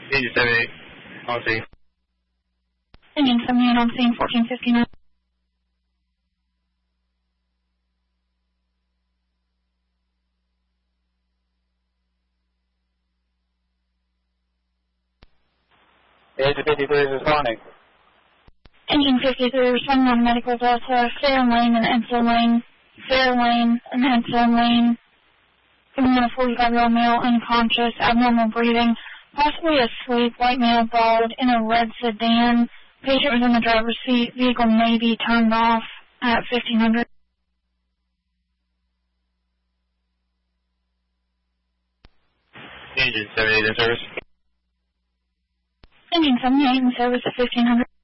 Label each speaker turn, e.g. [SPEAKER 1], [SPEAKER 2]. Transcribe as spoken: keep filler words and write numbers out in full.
[SPEAKER 1] Engine seventy-eight, on scene.
[SPEAKER 2] Engine seventy-eight on scene, fourteen fifty-nine.
[SPEAKER 1] Engine fifty-three is responding.
[SPEAKER 2] Engine fifty-three responding on medical delta, Fair Lane and Enfield Lane, Fair Lane and Enfield Lane. Given a forty-five-year-old male unconscious, abnormal breathing, possibly asleep, white male, bald, in a red sedan. Patient was in the driver's seat. Vehicle may be turned off at fifteen hundred.
[SPEAKER 1] Engine seventy-eight in service.
[SPEAKER 2] Engine seventy-eight in service at fifteen hundred.